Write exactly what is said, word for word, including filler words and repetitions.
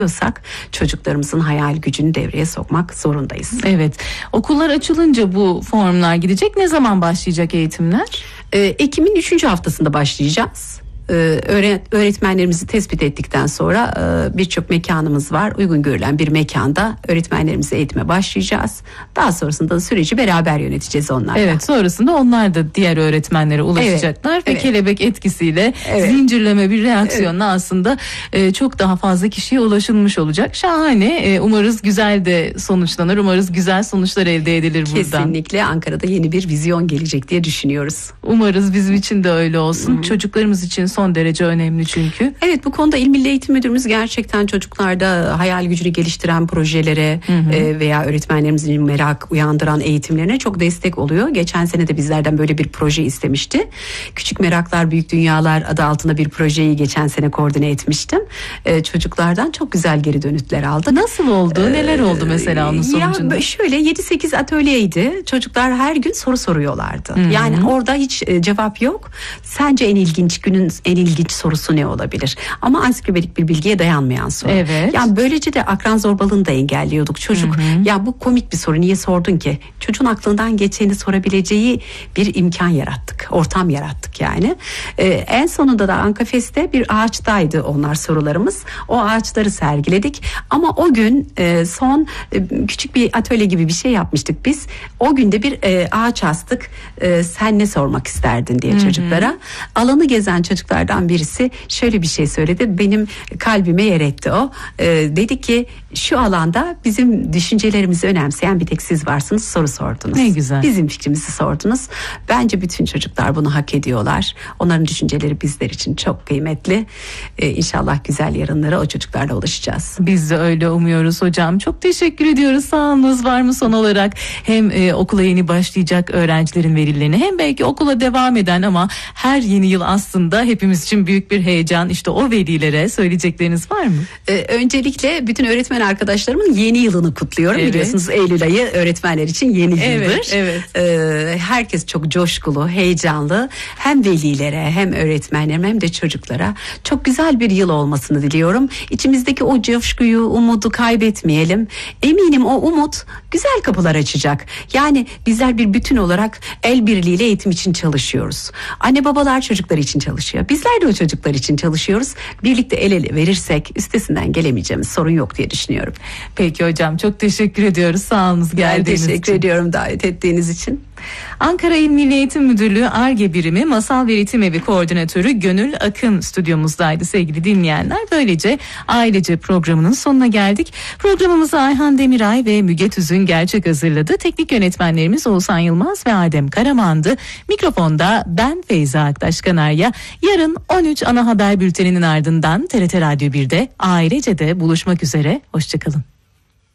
çocuklarımızın hayal gücünü devreye sokmak zorundayız. Evet. Okullar açılınca bu formlar gidecek. Ne zaman başlayacak eğitimler? Ee, Ekim'in üçüncü haftasında başlayacağız. Öğretmenlerimizi tespit ettikten sonra birçok mekanımız var. Uygun görülen bir mekanda öğretmenlerimizi eğitime başlayacağız. Daha sonrasında da süreci beraber yöneteceğiz onlarla. Evet, sonrasında onlar da diğer öğretmenlere ulaşacaklar evet, ve evet. kelebek etkisiyle evet. zincirleme bir reaksiyonla evet. aslında çok daha fazla kişiye ulaşılmış olacak. Şahane. Umarız güzel de sonuçlanır. Umarız güzel sonuçlar elde edilir buradan. Kesinlikle Ankara'da yeni bir vizyon gelecek diye düşünüyoruz. Umarız bizim için de öyle olsun. Hı-hı. Çocuklarımız için son derece önemli çünkü. Evet, bu konuda İl Milli Eğitim Müdürümüz gerçekten çocuklarda hayal gücünü geliştiren projelere e, veya öğretmenlerimizin merak uyandıran eğitimlerine çok destek oluyor. Geçen sene de bizlerden böyle bir proje istemişti. Küçük Meraklar Büyük Dünyalar adı altında bir projeyi geçen sene koordine etmiştim. E, çocuklardan çok güzel geri dönütler aldık. Nasıl oldu? E, Neler oldu mesela onun sonucunda? Ya şöyle yedi sekiz atölyeydi. Çocuklar her gün soru soruyorlardı. Hı-hı. Yani orada hiç e, cevap yok. Sence en ilginç günün en ilginç sorusu ne olabilir? Ama ansiklopedik bir bilgiye dayanmayan soru. Evet. Yani böylece de akran zorbalığını da engelliyorduk. Çocuk hı hı. ya bu komik bir soru, niye sordun ki? Çocuğun aklından geçeni sorabileceği bir imkan yarattık. Ortam yarattık yani. Ee, en sonunda da Ankafest'te bir ağaçtaydı onlar sorularımız. O ağaçları sergiledik. Ama o gün e, son e, küçük bir atölye gibi bir şey yapmıştık biz. O günde bir e, ağaç astık. E, sen ne sormak isterdin diye hı hı. çocuklara. Alanı gezen çocuklardan birisi şöyle bir şey söyledi. Benim kalbime yer etti o. Ee, dedi ki şu alanda bizim düşüncelerimizi önemseyen bir tek siz varsınız, soru sordunuz. Ne güzel. Bizim fikrimizi sordunuz. Bence bütün çocuklar bunu hak ediyorlar. Onların düşünceleri bizler için çok kıymetli. Ee, İnşallah güzel yarınlara o çocuklarla ulaşacağız. Biz de öyle umuyoruz hocam. Çok teşekkür ediyoruz. Sağolunuz. Var mı son olarak hem e, okula yeni başlayacak öğrencilerin velilerine hem belki okula devam eden ama her yeni yıl aslında hepimiz için büyük bir heyecan. İşte o velilere söyleyecekleriniz var mı? Ee, öncelikle bütün öğretmen arkadaşlarımın yeni yılını kutluyorum. Evet. Biliyorsunuz Eylül ayı öğretmenler için yeni yıldır. Evet, evet. Ee, herkes çok coşkulu, heyecanlı. Hem velilere hem öğretmenlerime hem de çocuklara çok güzel bir yıl olmasını diliyorum. İçimizdeki o coşkuyu, umudu kaybetmeyelim. Eminim o umut güzel kapılar açacak. Yani bizler bir bütün olarak el birliğiyle eğitim için çalışıyoruz. Anne babalar çocuklar için çalışıyor. Bizler de o çocuklar için çalışıyoruz. Birlikte el ele verirsek üstesinden gelemeyeceğimiz sorun yok diye düşünüyorum. Peki hocam, çok teşekkür ediyoruz. Sağ olunuz geldiğiniz için. Ben teşekkür ediyorum davet ettiğiniz için. Ankara İl Milli Eğitim Müdürlüğü Ar-Ge Birimi Masal ve Ritim Evi Koordinatörü Gönül Akın stüdyomuzdaydı sevgili dinleyenler. Böylece ailece programının sonuna geldik. Programımızı Ayhan Demiray ve Müge Tüzün Gerçek hazırladı. Teknik yönetmenlerimiz Oğuzhan Yılmaz ve Adem Karaman'dı. Mikrofonda ben Feyza Aktaş Kanarya. Yarın on üç ana haber bülteninin ardından T R T Radyo birde Ailece'de buluşmak üzere. Hoşçakalın.